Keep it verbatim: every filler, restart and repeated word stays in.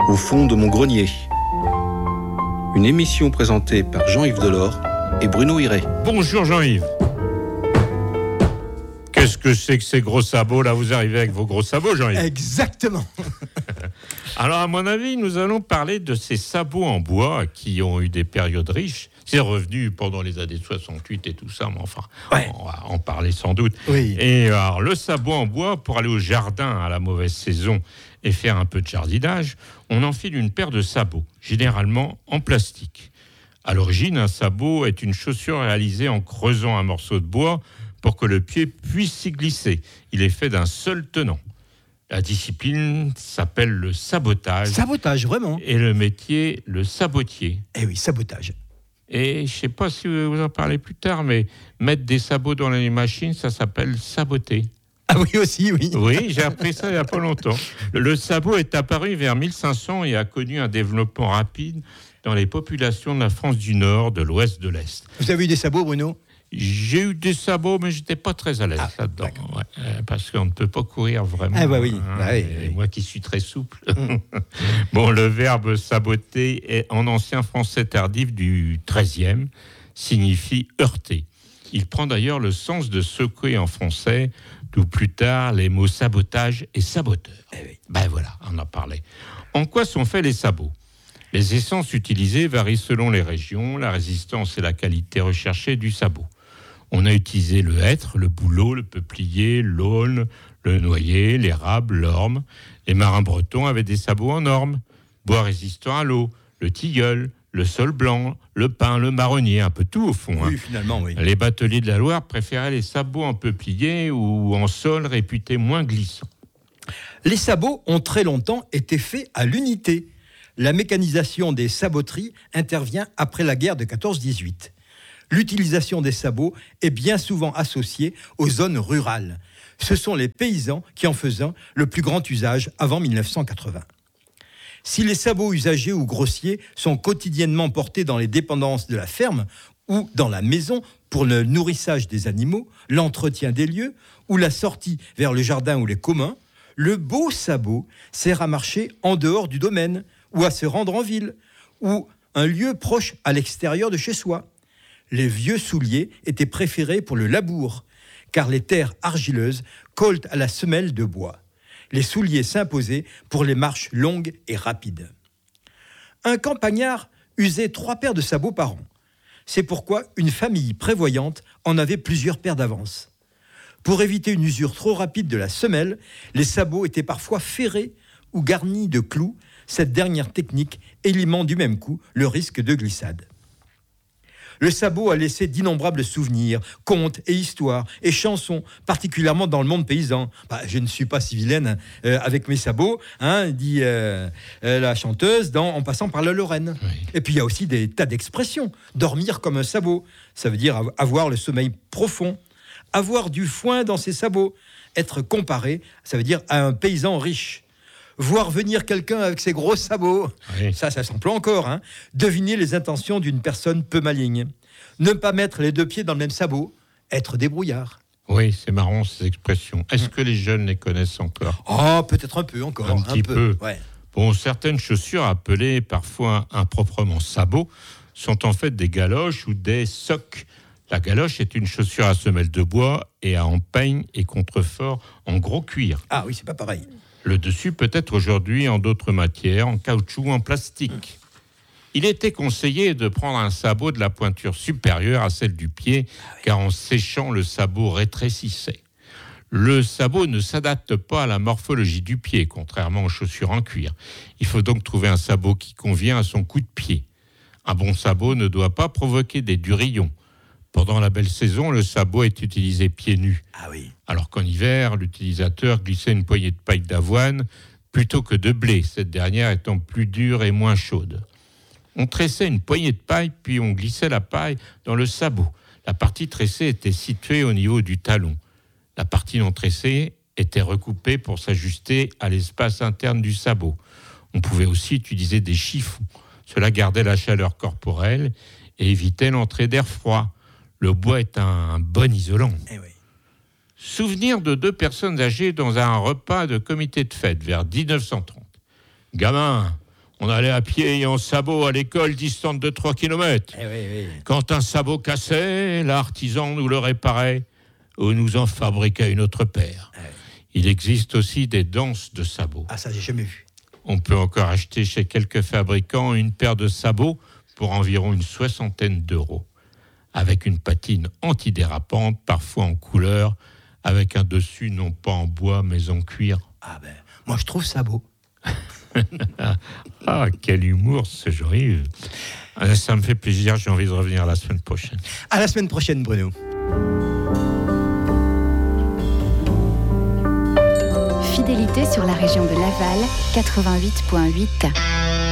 Au fond de mon grenier. Une émission présentée par Jean-Yves Delors et Bruno Hiré. Bonjour Jean-Yves. Qu'est-ce que c'est que ces gros sabots là? Vous arrivez avec vos gros sabots, Jean-Yves? Exactement. Alors à mon avis, nous allons parler de ces sabots en bois qui ont eu des périodes riches. C'est revenu pendant les années soixante-huit et tout ça, mais enfin, ouais. On va en parler sans doute. Oui. Et alors, le sabot en bois, pour aller au jardin à la mauvaise saison et faire un peu de jardinage, on enfile une paire de sabots, généralement en plastique. À l'origine, un sabot est une chaussure réalisée en creusant un morceau de bois pour que le pied puisse s'y glisser. Il est fait d'un seul tenant. La discipline s'appelle le sabotage. Sabotage, vraiment. Et le métier, le sabotier. Eh oui, sabotage. Et je ne sais pas si vous en parlez plus tard, mais mettre des sabots dans les machines, ça s'appelle saboter. Ah oui, aussi, oui. Oui, j'ai appris ça il n'y a pas longtemps. Le sabot est apparu vers mille cinq cents et a connu un développement rapide dans les populations de la France du Nord, de l'Ouest, de l'Est. Vous avez eu des sabots, Bruno ? J'ai eu des sabots, mais je n'étais pas très à l'aise ah, là-dedans. Ouais, parce qu'on ne peut pas courir vraiment. Ah bah oui. Hein, bah oui, oui. Moi qui suis très souple. Mm. Bon, le verbe saboter est en ancien français tardif du treizième, signifie heurter. Il prend d'ailleurs le sens de secouer en français, d'où plus tard les mots sabotage et saboteur. Eh oui. Ben voilà, on en parlait. En quoi sont faits les sabots ? Les essences utilisées varient selon les régions, la résistance et la qualité recherchée du sabot. On a utilisé le hêtre, le bouleau, le peuplier, l'aulne, le noyer, l'érable, l'orme. Les marins bretons avaient des sabots en orme, bois résistant à l'eau, le tilleul, le saule blanc, le pin, le marronnier, un peu tout au fond. Oui, hein. finalement, oui. Les bateliers de la Loire préféraient les sabots en peuplier ou en saule réputés moins glissants. Les sabots ont très longtemps été faits à l'unité. La mécanisation des saboteries intervient après la guerre de quatorze dix-huit. L'utilisation des sabots est bien souvent associée aux zones rurales. Ce sont les paysans qui en faisaient le plus grand usage avant dix-neuf cent quatre-vingts. Si les sabots usagés ou grossiers sont quotidiennement portés dans les dépendances de la ferme ou dans la maison pour le nourrissage des animaux, l'entretien des lieux ou la sortie vers le jardin ou les communs, le beau sabot sert à marcher en dehors du domaine ou à se rendre en ville, ou un lieu proche à l'extérieur de chez soi. Les vieux souliers étaient préférés pour le labour, car les terres argileuses collent à la semelle de bois. Les souliers s'imposaient pour les marches longues et rapides. Un campagnard usait trois paires de sabots par an. C'est pourquoi une famille prévoyante en avait plusieurs paires d'avance. Pour éviter une usure trop rapide de la semelle, les sabots étaient parfois ferrés ou garnis de clous. Cette dernière technique élimine du même coup le risque de glissade. Le sabot a laissé d'innombrables souvenirs, contes et histoires et chansons, particulièrement dans le monde paysan. Bah, je ne suis pas si vilaine euh, avec mes sabots, hein, dit euh, euh, la chanteuse dans En passant par la Lorraine. Oui. Et puis il y a aussi des tas d'expressions. Dormir comme un sabot, ça veut dire avoir le sommeil profond. Avoir du foin dans ses sabots. Être comparé, ça veut dire à un paysan riche. Voir venir quelqu'un avec ses gros sabots, oui. ça, ça s'emploie encore. Hein. Deviner les intentions d'une personne peu maligne. Ne pas mettre les deux pieds dans le même sabot, être débrouillard. Oui, c'est marrant ces expressions. Est-ce mmh. que les jeunes les connaissent encore ? Oh, peut-être un peu encore. Un, un petit peu. peu. Ouais. Bon, certaines chaussures appelées parfois improprement sabots sont en fait des galoches ou des socques. La galoche est une chaussure à semelle de bois et à empeigne et contrefort en gros cuir. Ah oui, c'est pas pareil. Le dessus peut être aujourd'hui en d'autres matières, en caoutchouc ou en plastique. Il était conseillé de prendre un sabot de la pointure supérieure à celle du pied, car en séchant, le sabot rétrécissait. Le sabot ne s'adapte pas à la morphologie du pied, contrairement aux chaussures en cuir. Il faut donc trouver un sabot qui convient à son coup de pied. Un bon sabot ne doit pas provoquer des durillons. Pendant la belle saison, le sabot est utilisé pieds nus. Ah oui. Alors qu'en hiver, l'utilisateur glissait une poignée de paille d'avoine plutôt que de blé, cette dernière étant plus dure et moins chaude. On tressait une poignée de paille, puis on glissait la paille dans le sabot. La partie tressée était située au niveau du talon. La partie non tressée était recoupée pour s'ajuster à l'espace interne du sabot. On pouvait aussi utiliser des chiffons. Cela gardait la chaleur corporelle et évitait l'entrée d'air froid. Le bois est un bon isolant. Eh oui. Souvenir de deux personnes âgées dans un repas de comité de fête vers dix-neuf cent trente. Gamin, On allait à pied et en sabot à l'école distante de trois kilomètres. Eh oui, oui. Quand un sabot cassait, l'artisan nous le réparait ou nous en fabriquait une autre paire. Eh oui. Il existe aussi des danses de sabots. Ah, ça, j'ai jamais vu. On peut encore acheter chez quelques fabricants une paire de sabots pour environ une soixantaine d'euros, avec une patine antidérapante, parfois en couleur, avec un dessus non pas en bois mais en cuir. Ah ben, moi je trouve ça beau. Ah, quel humour ce Jean-Yves. Ça me fait plaisir, j'ai envie de revenir la semaine prochaine. À la semaine prochaine, Bruno. Fidélité sur la région de Laval, quatre-vingt-huit virgule huit.